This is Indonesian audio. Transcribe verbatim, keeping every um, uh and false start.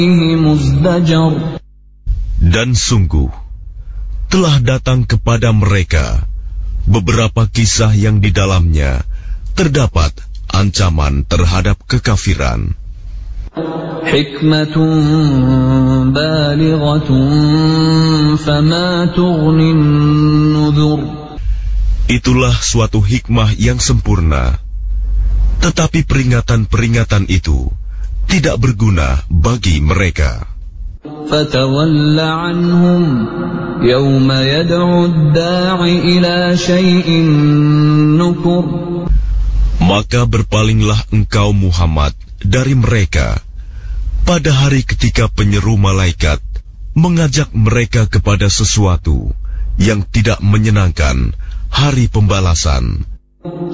Dan sungguh telah datang kepada mereka beberapa kisah yang di dalamnya terdapat ancaman terhadap kekafiran. Hikmatun balighatun fama tughnin nudhur. Itulah suatu hikmah yang sempurna, tetapi peringatan-peringatan itu tidak berguna bagi mereka. Fatawalla anhum yawma yad'u ad-da'i ila syai'in nukur. Maka berpalinglah engkau Muhammad dari mereka pada hari ketika penyeru malaikat mengajak mereka kepada sesuatu yang tidak menyenangkan hari pembalasan.